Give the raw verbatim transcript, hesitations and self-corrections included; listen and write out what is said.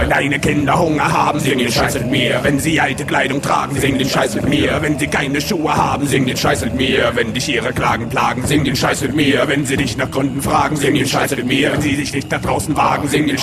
Wenn deine Kinder Hunger haben, sing den Scheiß mit mir. Wenn sie alte Kleidung tragen, sing den Scheiß mit mir. Wenn sie keine Schuhe haben, sing den Scheiß mit mir. Wenn dich ihre Klagen plagen, sing den Scheiß mit mir. Wenn sie dich nach Gründen fragen, sing den Scheiß mit mir. Wenn sie sich nicht nach draußen wagen, sing den Scheiß